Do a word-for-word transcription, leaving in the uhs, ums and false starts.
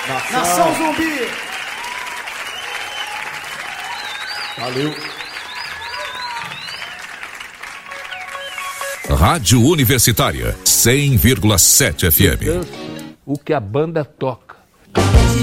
Nação, Nação Zumbi. Valeu. Rádio Universitária, cem vírgula sete F M. O que a banda toca.